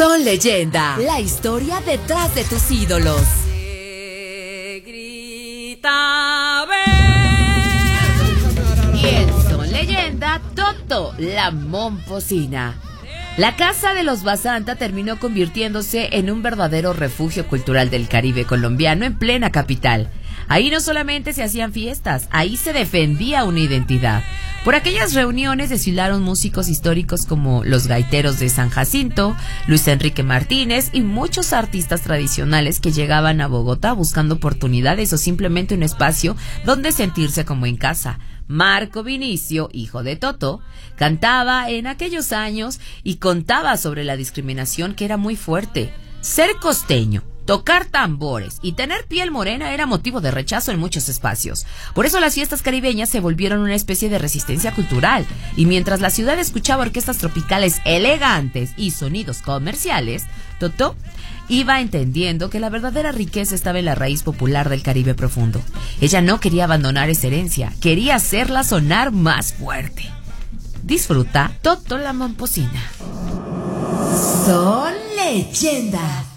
Son Leyenda, la historia detrás de tus ídolos. Grita, y en Son Leyenda, Toto, la momposina. La Casa de los Basanta terminó convirtiéndose en un verdadero refugio cultural del Caribe colombiano en plena capital. Ahí no solamente se hacían fiestas, ahí se defendía una identidad. Por aquellas reuniones desfilaron músicos históricos como los Gaiteros de San Jacinto, Luis Enrique Martínez y muchos artistas tradicionales que llegaban a Bogotá buscando oportunidades o simplemente un espacio donde sentirse como en casa. Marco Vinicio, hijo de Toto, cantaba en aquellos años y contaba sobre la discriminación que era muy fuerte. Ser costeño, tocar tambores y tener piel morena era motivo de rechazo en muchos espacios. Por eso las fiestas caribeñas se volvieron una especie de resistencia cultural. Y mientras la ciudad escuchaba orquestas tropicales elegantes y sonidos comerciales, Toto iba entendiendo que la verdadera riqueza estaba en la raíz popular del Caribe profundo. Ella no quería abandonar esa herencia, quería hacerla sonar más fuerte. Disfruta Toto la momposina. Son Leyenda.